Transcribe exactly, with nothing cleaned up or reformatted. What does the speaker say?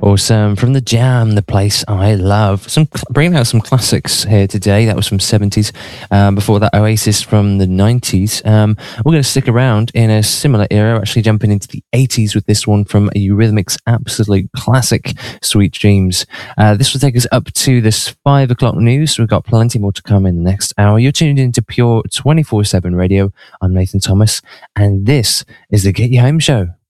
Awesome. From The Jam, The Place I Love. Some bringing out some classics here today. That was from seventies. Um, before that, Oasis from the nineties. Um, we're going to stick around in a similar era, actually jumping into the eighties with this one from Eurythmics' absolute classic, Sweet Dreams. Uh, this will take us up to this five o'clock news. We've got plenty more to come in the next hour. You're tuned into Pure twenty-four seven Radio. I'm Nathan Thomas, and this is the Get You Home Show.